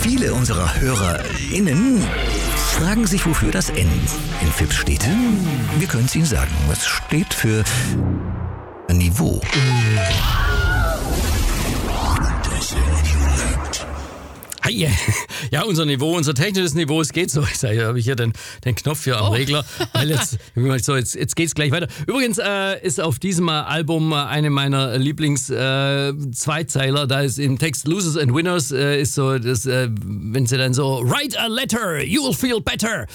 Viele unserer HörerInnen fragen sich, wofür das N in Fips steht. Wir können es Ihnen sagen. Es steht für Niveau. Ja, unser Niveau, unser technisches Niveau, es geht so. Jetzt habe ich hier den Knopf hier am Regler. Weil jetzt geht's gleich weiter. Übrigens ist auf diesem Album eine meiner Lieblings-Zweizeiler. Da ist im Text Losers and Winners ist so, das, wenn sie dann so write a letter, you will feel better.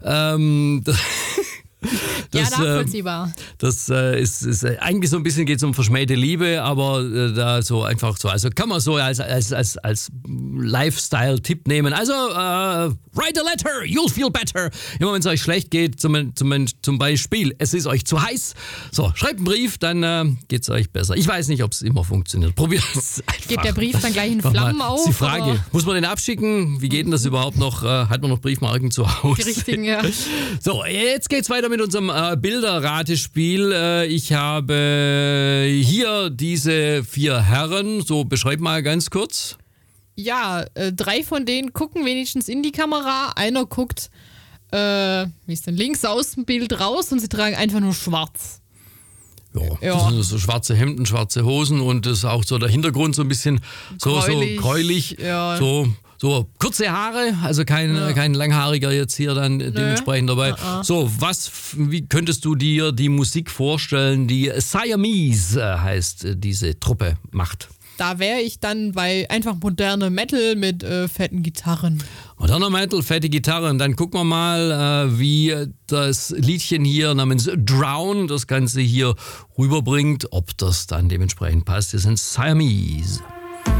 Das, ja, nachvollziehbar. Das ist eigentlich so ein bisschen geht es um verschmähte Liebe, aber da so einfach so, also kann man so als Lifestyle-Tipp nehmen. Also, write a letter, you'll feel better. Immer wenn es euch schlecht geht, zum Beispiel, es ist euch zu heiß. So, schreibt einen Brief, dann geht es euch besser. Ich weiß nicht, ob es immer funktioniert. Probiert es einfach. Geht der Brief dann gleich in Flammen auf? Das ist die Frage. Oder? Muss man den abschicken? Wie geht denn das überhaupt noch? Hat man noch Briefmarken zu Hause? Die richtigen, ja. So, jetzt geht's weiter mit unserem Bilderratespiel. Ich habe hier diese 4 Herren. So, beschreib mal ganz kurz. Ja, 3 von denen gucken wenigstens in die Kamera. Einer guckt, wie ist denn, links aus dem Bild raus und sie tragen einfach nur schwarz. Ja. Das sind so schwarze Hemden, schwarze Hosen und das ist auch so der Hintergrund so ein bisschen so gräulich. Ja. So kurze Haare, also kein Langhaariger jetzt hier dann dementsprechend dabei. So, wie könntest du dir die Musik vorstellen, die Siamese heißt, diese Truppe macht? Da wäre ich dann bei einfach moderne Metal mit fetten Gitarren. Moderner Metal, fette Gitarren. Dann gucken wir mal, wie das Liedchen hier namens Drown das Ganze hier rüberbringt, ob das dann dementsprechend passt. Das sind Siamese.